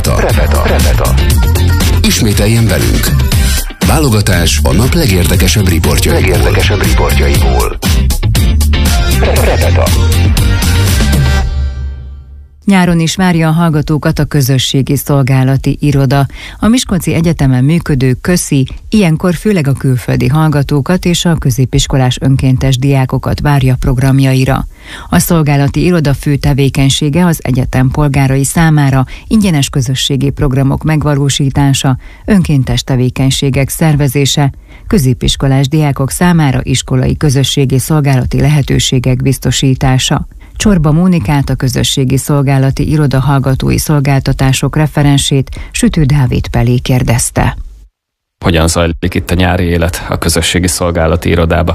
Repeta. Ismételjen velünk. Válogatás a nap legérdekesebb riportjaiból. Repeta. Nyáron is várja a hallgatókat a közösségi szolgálati iroda. A Miskolci Egyetemen működő KÖSZI ilyenkor főleg a külföldi hallgatókat és a középiskolás önkéntes diákokat várja programjaira. A szolgálati iroda fő tevékenysége az egyetem polgárai számára ingyenes közösségi programok megvalósítása, önkéntes tevékenységek szervezése, középiskolás diákok számára iskolai közösségi szolgálati lehetőségek biztosítása. Csorba Mónikát, a közösségi szolgálati iroda hallgatói szolgáltatások referensét Sütő Dávid Pelé kérdezte. Hogyan zajlik itt a nyári élet a közösségi szolgálati irodába?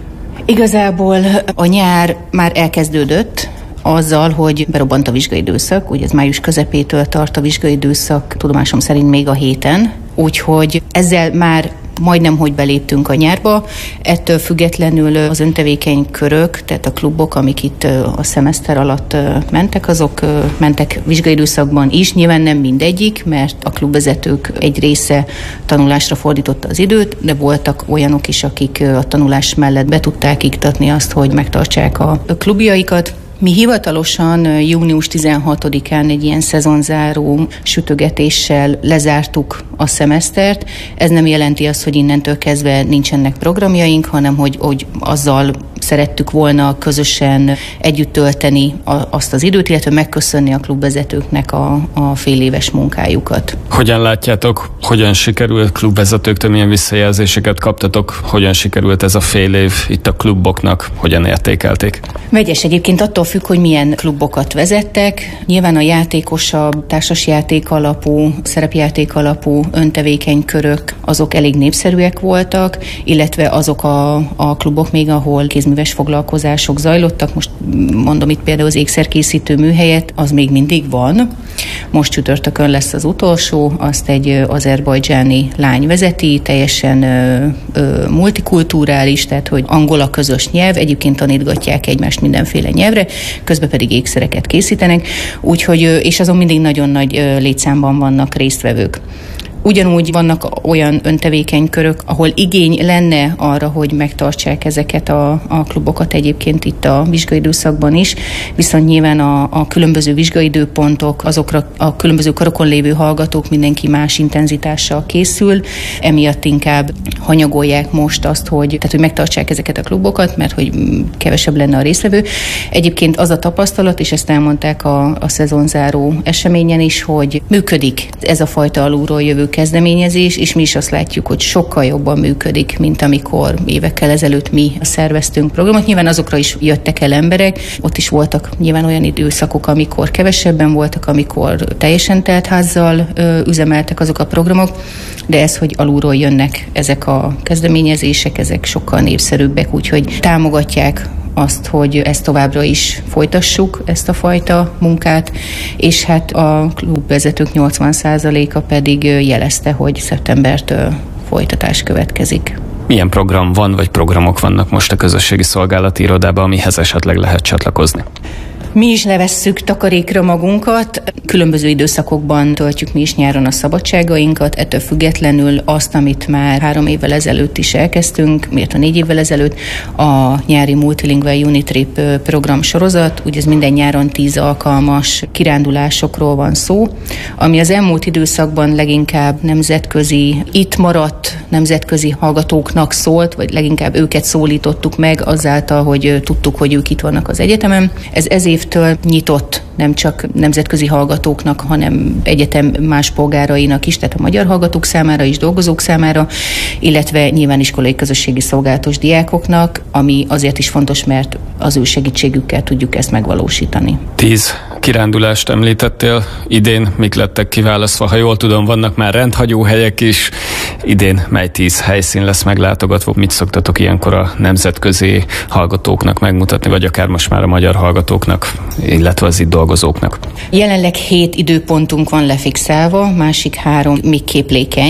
Igazából a nyár már elkezdődött azzal, hogy berobbant a vizsgaidőszak, ugye ez május közepétől tart a vizsgaidőszak, tudomásom szerint még a héten, úgyhogy ezzel már majdnem, hogy beléptünk a nyárba. Ettől függetlenül az öntevékeny körök, tehát a klubok, amik itt a szemeszter alatt mentek, azok mentek vizsgaidőszakban is. Nyilván nem mindegyik, mert a klubvezetők egy része tanulásra fordította az időt, de voltak olyanok is, akik a tanulás mellett be tudták iktatni azt, hogy megtartsák a klubjaikat. Mi hivatalosan június 16-án egy ilyen szezonzáró sütögetéssel lezártuk a szemesztert. Ez nem jelenti azt, hogy innentől kezdve nincsenek programjaink, hanem hogy azzal szerettük volna közösen együtt tölteni azt az időt, illetve megköszönni a klubvezetőknek a féléves munkájukat. Hogyan látjátok, hogyan sikerült klubvezetőktől, milyen visszajelzéseket kaptatok, hogyan sikerült ez a fél év itt a kluboknak, hogyan értékelték? Vegyes egyébként attól függ, hogy milyen klubokat vezettek. Nyilván a játékosabb, társasjáték alapú, szerepjáték alapú öntevékeny körök, azok elég népszerűek voltak, illetve azok a klubok még, ahol kézműves foglalkozások zajlottak. Most mondom itt például az ékszerkészítő műhelyet, az még mindig van. Most csütörtökön lesz az utolsó, azt egy azerbajdzsáni lány vezeti, teljesen multikulturális, tehát hogy angol a közös nyelv, egyébként tanítgatják egymást mindenféle nyelvre, közben pedig ékszereket készítenek, úgyhogy, és azon mindig nagyon nagy létszámban vannak résztvevők. Ugyanúgy vannak olyan öntevékeny körök, ahol igény lenne arra, hogy megtartsák ezeket a klubokat egyébként itt a vizsgaidőszakban is, viszont nyilván a különböző vizsgaidőpontok, azokra a különböző karokon lévő hallgatók mindenki más intenzitással készül, emiatt inkább hanyagolják most azt, hogy megtartsák ezeket a klubokat, mert hogy kevesebb lenne a résztvevő. Egyébként az a tapasztalat, és ezt elmondták a szezonzáró eseményen is, hogy működik ez a fajta alulról jövő kezdeményezés, és mi is azt látjuk, hogy sokkal jobban működik, mint amikor évekkel ezelőtt mi szerveztünk programot. Nyilván azokra is jöttek el emberek, ott is voltak nyilván olyan időszakok, amikor kevesebben voltak, amikor teljesen telt házzal üzemeltek azok a programok, de ez, hogy alulról jönnek ezek a kezdeményezések, ezek sokkal népszerűbbek, úgyhogy támogatják azt, hogy ezt továbbra is folytassuk, ezt a fajta munkát, és hát a klubvezetők 80%-a pedig jelezte, hogy szeptembertől folytatás következik. Milyen program van, vagy programok vannak most a közösségi szolgálati irodában, amihez esetleg lehet csatlakozni? Mi is levesszük takarékra magunkat, különböző időszakokban töltjük mi is nyáron a szabadságainkat, ettől függetlenül azt, amit már 3 évvel ezelőtt is elkezdtünk, miért a 4 évvel ezelőtt, a nyári Multilingual Unitrip program sorozat, ugye ez minden nyáron 10 alkalmas kirándulásokról van szó, ami az elmúlt időszakban leginkább nemzetközi, itt maradt nemzetközi hallgatóknak szólt, vagy leginkább őket szólítottuk meg azáltal, hogy tudtuk, hogy ők itt vannak az egyetemen. Ez évtől nyitott nem csak nemzetközi hallgatóknak, hanem egyetem más polgárainak is, tehát a magyar hallgatók számára is, dolgozók számára, illetve nyilván iskolai közösségi szolgálatos diákoknak, ami azért is fontos, mert az ő segítségükkel tudjuk ezt megvalósítani. 10 kirándulást említettél, idén mik lettek kiválasztva? Ha jól tudom, vannak már rendhagyó helyek is. Idén mely 10 helyszín lesz meglátogatva? Mit szoktatok ilyenkor a nemzetközi hallgatóknak megmutatni, vagy akár most már a magyar hallgatóknak, illetve az itt dolgozóknak? Jelenleg 7 időpontunk van lefixálva, másik 3 még képlékeny.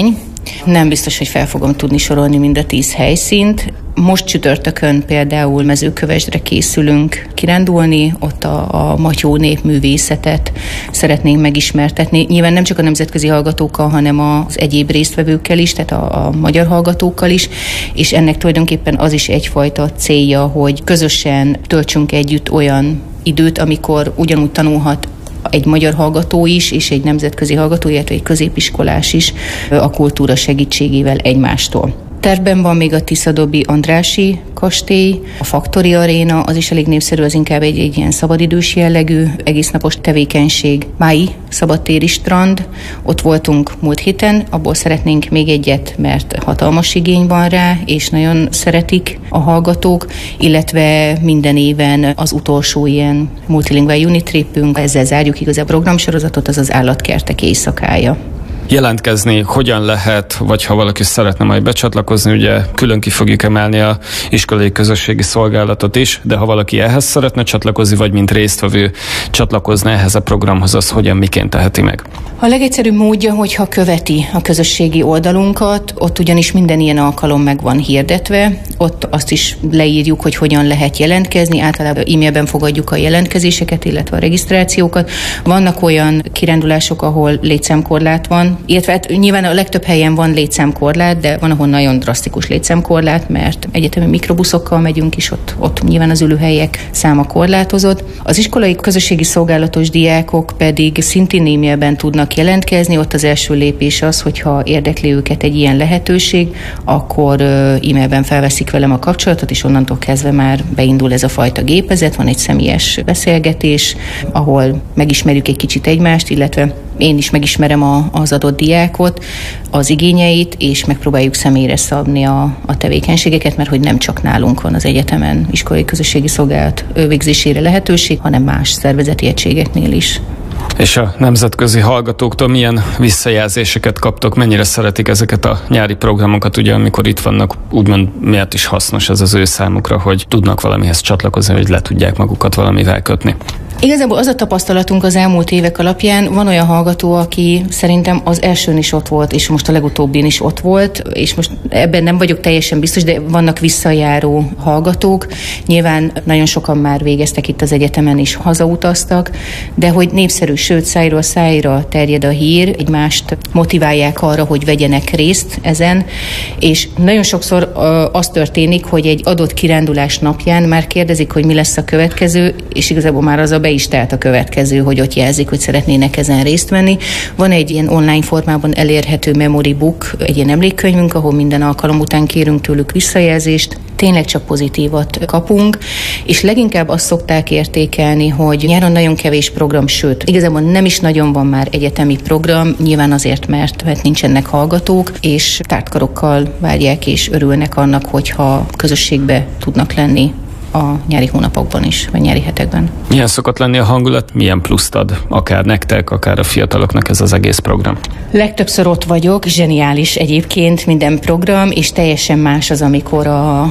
Nem biztos, hogy fel fogom tudni sorolni mind a 10 helyszínt. Most csütörtökön például Mezőkövesdre készülünk kirándulni, ott a matyó népművészetet szeretnénk megismertetni. Nyilván nem csak a nemzetközi hallgatókkal, hanem az egyéb résztvevőkkel is, tehát a magyar hallgatókkal is, és ennek tulajdonképpen az is egyfajta célja, hogy közösen töltsünk együtt olyan időt, amikor ugyanúgy tanulhat egy magyar hallgató is, és egy nemzetközi hallgató, illetve egy középiskolás is a kultúra segítségével egymástól. Tervben van még a Tiszadobi Andrássy kastély, a Faktori Aréna, az is elég népszerű, az inkább egy ilyen szabadidős jellegű, egésznapos tevékenység. Mái szabadtéri strand, ott voltunk múlt héten, abból szeretnénk még egyet, mert hatalmas igény van rá, és nagyon szeretik a hallgatók, illetve minden éven az utolsó ilyen multilingual unit tripünk, ezzel zárjuk igaz a programsorozatot, az az állatkertek éjszakája. Jelentkezni hogyan lehet, vagy ha valaki szeretne majd becsatlakozni, ugye külön ki fogjuk emelni a iskolai közösségi szolgálatot is, de ha valaki ehhez szeretne csatlakozni, vagy mint résztvevő csatlakozna ehhez a programhoz, az hogyan, miként teheti meg? A legegyszerűbb módja, hogyha követi a közösségi oldalunkat, ott ugyanis minden ilyen alkalom meg van hirdetve, ott azt is leírjuk, hogy hogyan lehet jelentkezni, általában e-mailben fogadjuk a jelentkezéseket, illetve a regisztrációkat. Vannak olyan kirándulások, ahol létszámkorlát van, illetve hát nyilván a legtöbb helyen van létszámkorlát, de van, ahol nagyon drasztikus létszámkorlát, mert egyetemi mikrobuszokkal megyünk is, ott nyilván az ülőhelyek száma korlátozott. Az iskolai közösségi szolgálatos diákok pedig szintén e-mailben tudnak jelentkezni, ott az első lépés az, hogyha érdekli őket egy ilyen lehetőség, akkor e-mailben felveszik velem a kapcsolatot, és onnantól kezdve már beindul ez a fajta gépezet, van egy személyes beszélgetés, ahol megismerjük egy kicsit egymást, illetve én is megismerem az adott diákot, az igényeit, és megpróbáljuk személyre szabni a tevékenységeket, mert hogy nem csak nálunk van az egyetemen iskolai közösségi szolgálat végzésére lehetőség, hanem más szervezeti egységeknél is. És a nemzetközi hallgatóktól milyen visszajelzéseket kaptok, mennyire szeretik ezeket a nyári programokat, ugye amikor itt vannak, úgymond miért is hasznos ez az ő számukra, hogy tudnak valamihez csatlakozni, hogy le tudják magukat valamivel kötni? Igazából az a tapasztalatunk az elmúlt évek alapján, van olyan hallgató, aki szerintem az elsőn is ott volt, és most a legutóbbin is ott volt, és most ebben nem vagyok teljesen biztos, de vannak visszajáró hallgatók. Nyilván nagyon sokan már végeztek itt az egyetemen is, hazautaztak, de hogy népszerű, sőt szájról szájra terjed a hír, egymást motiválják arra, hogy vegyenek részt ezen, és nagyon sokszor az történik, hogy egy adott kirándulás napján már kérdezik, hogy mi lesz a következő, és igazából már az a be is telt a következő, hogy ott jelzik, hogy szeretnének ezen részt venni. Van egy ilyen online formában elérhető memory book, egy ilyen emlékkönyvünk, ahol minden alkalom után kérünk tőlük visszajelzést, tényleg csak pozitívat kapunk, és leginkább azt szokták értékelni, hogy nyáron nagyon kevés program, sőt, igazából nem is nagyon van már egyetemi program, nyilván azért, mert nincsenek hallgatók, és tártkarokkal várják és örülnek annak, hogyha közösségbe tudnak lenni a nyári hónapokban is, vagy nyári hetekben. Milyen szokott lenni a hangulat, milyen pluszt ad akár nektek, akár a fiataloknak ez az egész program? Legtöbbször ott vagyok, zseniális egyébként minden program, és teljesen más az, amikor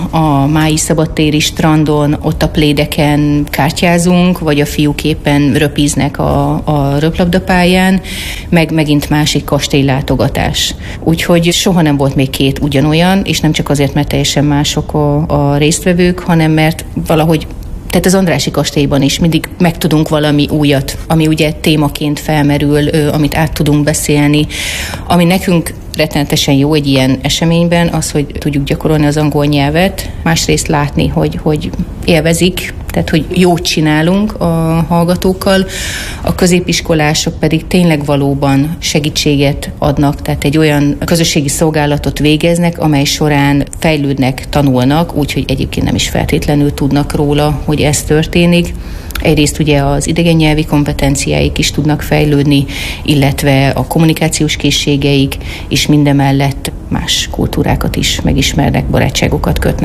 a Mái szabadtéri strandon, ott a plédeken kártyázunk, vagy a fiúk éppen röpíznek a röplabdapályán, meg megint másik kastélylátogatás. Úgyhogy soha nem volt még két ugyanolyan, és nem csak azért, mert teljesen mások a résztvevők, hanem mert valahogy, tehát az Andrássy kastélyban is mindig megtudunk valami újat, ami ugye témaként felmerül, amit át tudunk beszélni, ami nekünk rettenetesen jó egy ilyen eseményben, az, hogy tudjuk gyakorolni az angol nyelvet, másrészt látni, hogy élvezik, tehát, hogy jót csinálunk a hallgatókkal, a középiskolások pedig tényleg valóban segítséget adnak, tehát egy olyan közösségi szolgálatot végeznek, amely során fejlődnek, tanulnak, úgyhogy egyébként nem is feltétlenül tudnak róla, hogy ez történik. Egyrészt ugye az idegen nyelvi kompetenciáik is tudnak fejlődni, illetve a kommunikációs készségeik, és mindemellett más kultúrákat is megismernek, barátságokat kötnek.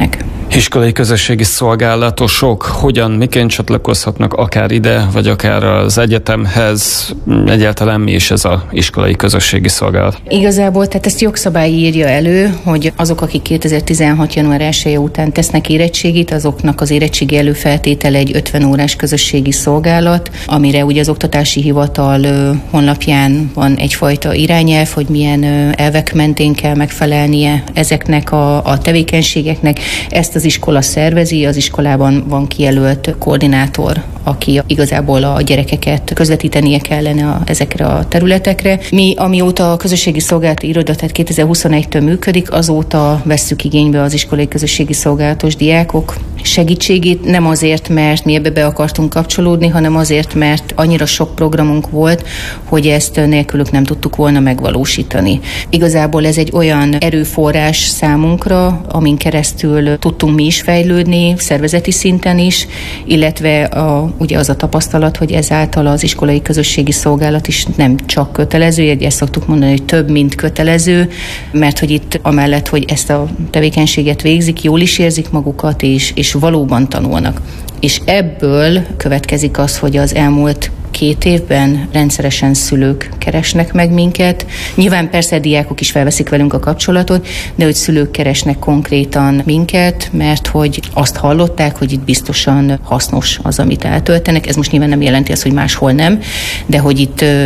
Iskolai közösségi szolgálatosok hogyan, miként csatlakozhatnak akár ide, vagy akár az egyetemhez? Egyáltalán mi is ez az iskolai közösségi szolgálat? Igazából, tehát ezt jogszabály írja elő, hogy azok, akik 2016. január 1-je után tesznek érettségit, azoknak az érettségi előfeltétele egy 50 órás közösségi szolgálat, amire ugye az Oktatási Hivatal honlapján van egyfajta irányelv, hogy milyen elvek mentén kell megfelelnie ezeknek a tevékenységeknek. Ezt az iskola szervezi, az iskolában van kijelölt koordinátor, aki igazából a gyerekeket közvetítenie kellene ezekre a területekre. Mi, amióta a közösségi szolgálati iroda, tehát 2021-től működik, azóta vesszük igénybe az iskolai közösségi szolgálatos diákok segítségét, nem azért, mert mi ebbe be akartunk kapcsolódni, hanem azért, mert annyira sok programunk volt, hogy ezt nélkülük nem tudtuk volna megvalósítani. Igazából ez egy olyan erőforrás számunkra, amin keresztül tudtunk mi is fejlődni, szervezeti szinten is, illetve ugye az a tapasztalat, hogy ezáltal az iskolai közösségi szolgálat is nem csak kötelező, ezt szoktuk mondani, hogy több, mint kötelező, mert hogy itt amellett, hogy ezt a tevékenységet végzik, jól is érzik magukat, és valóban tanulnak. És ebből következik az, hogy az elmúlt 2 évben rendszeresen szülők keresnek meg minket. Nyilván persze diákok is felveszik velünk a kapcsolatot, de hogy szülők keresnek konkrétan minket, mert hogy azt hallották, hogy itt biztosan hasznos az, amit eltöltenek. Ez most nyilván nem jelenti azt, hogy máshol nem, de hogy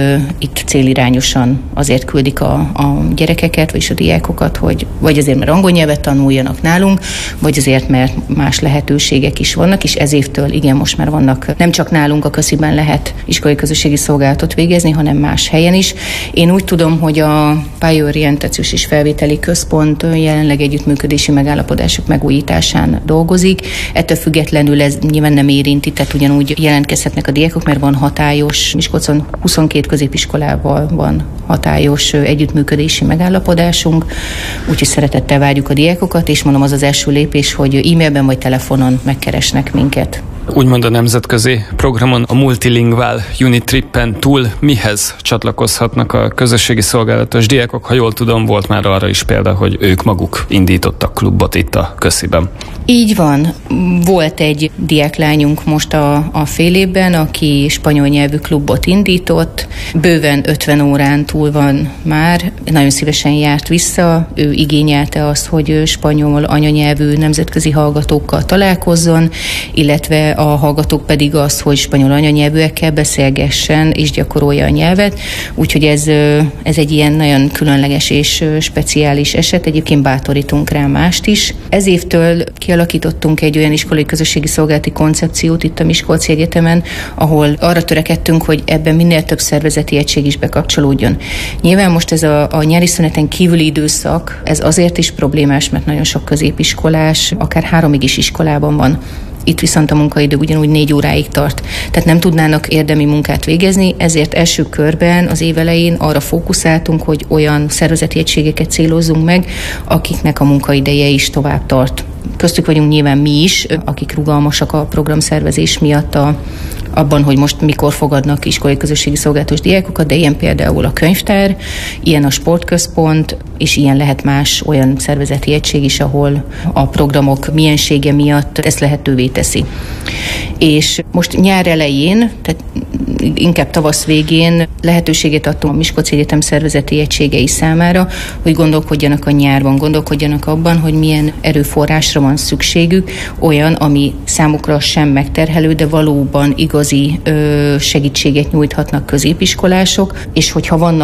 itt célirányosan azért küldik a gyerekeket, vagyis a diákokat, hogy vagy azért, mert angol nyelvet tanuljanak nálunk, vagy azért, mert más lehetőségek is vannak, és ez évtől igen, most már vannak, nem csak nálunk a Kösziben lehet iskolai közösségi szolgálatot végezni, hanem más helyen is. Én úgy tudom, hogy a Pályaorientációs és Felvételi Központ jelenleg együttműködési megállapodások megújításán dolgozik. Ettől függetlenül ez nyilván nem érinti, tehát ugyanúgy jelentkezhetnek a diákok, mert van hatályos, Miskolcon 22 középiskolával van hatályos együttműködési megállapodásunk, úgyhogy szeretettel várjuk a diákokat, és mondom, az az első lépés, hogy e-mailben vagy telefonon megkeresnek minket. Úgymond a nemzetközi programon, a multilingvál unit trippen túl mihez csatlakozhatnak a közösségi szolgálatos diákok? Ha jól tudom, volt már arra is példa, hogy ők maguk indítottak klubot itt a Kösziben. Így van. Volt egy diáklányunk most a fél évben, aki spanyol nyelvű klubot indított. Bőven 50 órán túl van már. Nagyon szívesen járt vissza. Ő igényelte azt, hogy spanyol anyanyelvű nemzetközi hallgatókkal találkozzon, illetve a hallgatók pedig azt, hogy spanyol anyanyelvűekkel beszélgessen és gyakorolja a nyelvet. Úgyhogy ez egy ilyen nagyon különleges és speciális eset. Egyébként bátorítunk rá mást is. Ez évtől kialakítottunk egy olyan iskolai közösségi szolgálati koncepciót itt a Miskolci Egyetemen, ahol arra törekedtünk, hogy ebben minél több szervezeti egység is bekapcsolódjon. Nyilván most ez a nyári szüneten kívüli időszak, ez azért is problémás, mert nagyon sok középiskolás, akár 3-ig is iskolában van. Itt viszont a munkaidő ugyanúgy 4 óráig tart. Tehát nem tudnának érdemi munkát végezni, ezért első körben az év elején arra fókuszáltunk, hogy olyan szervezeti egységeket célozzunk meg, akiknek a munkaideje is tovább tart. Köztük vagyunk nyilván mi is, akik rugalmasak a programszervezés miatt abban, hogy most mikor fogadnak iskolai közösségi szolgálatos diákokat, de ilyen például a könyvtár, ilyen a sportközpont, és ilyen lehet más olyan szervezeti egység is, ahol a programok miensége miatt ezt lehetővé teszi. És most nyár elején, tehát inkább tavasz végén lehetőséget adtunk a Miskolci Egyetem szervezeti egységei számára, hogy gondolkodjanak a nyárban, gondolkodjanak abban, hogy milyen erőforrásra van szükségük, olyan, ami számukra sem megterhelő, de valóban igazi segítséget nyújthatnak középiskolások, és hogyha vannak